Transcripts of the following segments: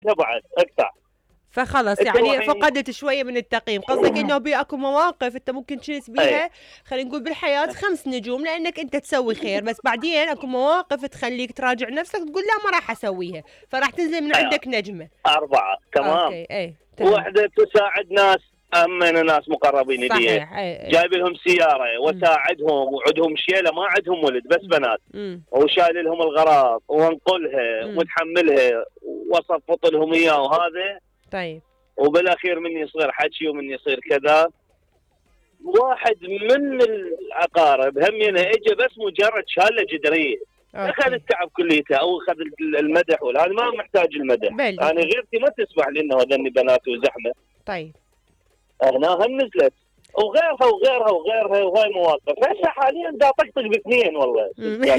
بعد اقطع. فخلص يعني فقدت شويه من التقييم. قصدك انه اكو مواقف انت ممكن تشنس بيها، خلينا نقول بالحياه 5 نجوم لانك انت تسوي خير، بس بعدين اكو مواقف تخليك تراجع نفسك تقول لا ما راح اسويها، فراح تنزل من عندك نجمه 4. تمام. اوكي واحده تساعد ناس، أمن ناس مقربين لي، جايب لهم سياره وساعدهم وعندهم شيله ما عندهم ولد بس بنات، وشايل لهم الغراض وانقلها وتحملها وصفط لهم اياه وهذا. طيب وبالاخير من يصير حكي ومن يصير كذا. واحد من العقارب همينه اجى بس مجرد شاله جدريه، اخذ التعب كليته او اخذ المدح، ولا انا ما محتاج المدح، انا غيرتي ما تسمح لي انه هذني بنات وزحمه. طيب هنا هم نزلت وغيرها وهاي مواقف. هسه حاليا دا طقطق باثنين والله.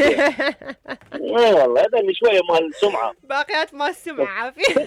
اي والله هذا شويه مال سمعه، باقيات مال سمعه عافيه.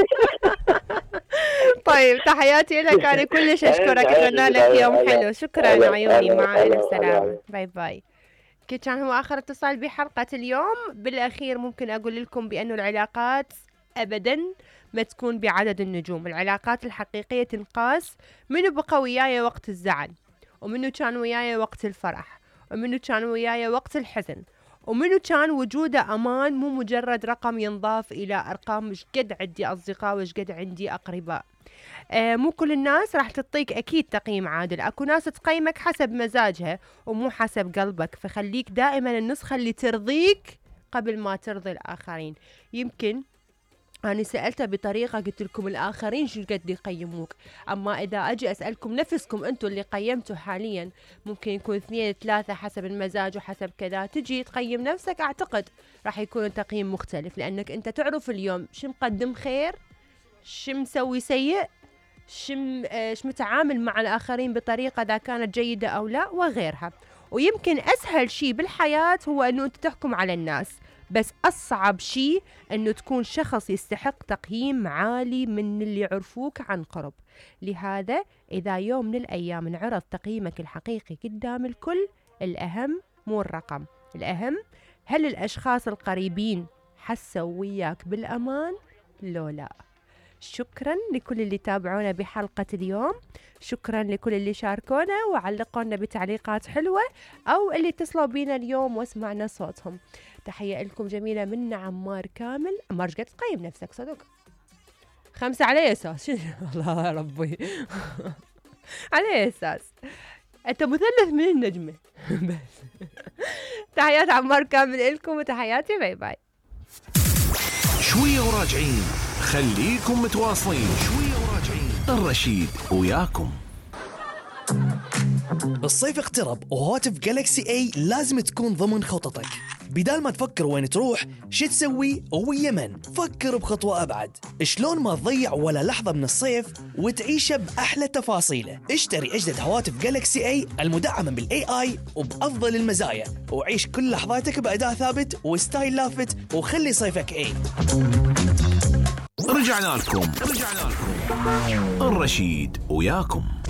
طيب تحياتي لك، انا كلش اشكرك، اتمنى لك يوم حلو. شكرا عيوني، مع الف سلامه، باي باي. كان هو اخر اتصال بحلقه اليوم. بالاخير ممكن اقول لكم بانه العلاقات ابدا ما تكون بعدد النجوم. العلاقات الحقيقيه تنقاس منو بقى وياي وقت الزعل، ومنو كان وياي وقت الفرح، ومنو كان وياي وقت الحزن، ومنو كان وجوده امان، مو مجرد رقم ينضاف الى ارقام. مش قد عندي اصدقاء وش قد عندي اقرباء. مو كل الناس راح تعطيك اكيد تقييم عادل، اكو ناس تقيمك حسب مزاجها ومو حسب قلبك، فخليك دائما النسخة اللي ترضيك قبل ما ترضي الاخرين. يمكن أنا سألتها بطريقة قلت لكم الآخرين شو قد يقيموك، أما إذا أجي أسألكم نفسكم أنتوا اللي قيمتوا حاليا، ممكن يكون 2 3 حسب المزاج وحسب كذا، تجي تقيم نفسك أعتقد راح يكون تقييم مختلف، لأنك أنت تعرف اليوم شو مقدم خير، شو مسوي سيء، شو متعامل مع الآخرين بطريقة إذا كانت جيدة أو لا وغيرها. ويمكن أسهل شيء بالحياة هو أنه أنت تحكم على الناس، بس أصعب شيء أنه تكون شخص يستحق تقييم عالي من اللي يعرفوك عن قرب. لهذا إذا يوم من الأيام انعرض تقييمك الحقيقي قدام الكل، الأهم مو الرقم، الأهم هل الأشخاص القريبين حسوا وياك بالأمان لو لا. شكرا لكل اللي تابعونا بحلقة اليوم، شكرا لكل اللي شاركونا وعلقونا بتعليقات حلوة أو اللي اتصلوا بينا اليوم واسمعنا صوتهم. تحية لكم جميلة من عمار كامل. عمار قد تقيم نفسك صدق 5 على أساس الله ربي على أساس أنت مثلث من النجمة بس. تحيات عمار كامل لكم وتحياتي، باي باي. شوية وراجعين، خليكم متواصلين. شوية وراجعين، الرشيد وياكم. الصيف اقترب وهاتف جالكسي اي لازم تكون ضمن خططك. بدال ما تفكر وين تروح شو تسوي ويا من، فكر بخطوة أبعد. شلون ما تضيع ولا لحظة من الصيف وتعيشه بأحلى تفاصيله. اشتري أجدد هواتف جالكسي اي المدعمة بالاي اي وبأفضل المزايا، وعيش كل لحظاتك بأداء ثابت وستايل لافت، وخلي صيفك اي. رجعنا لكم الرشيد وياكم.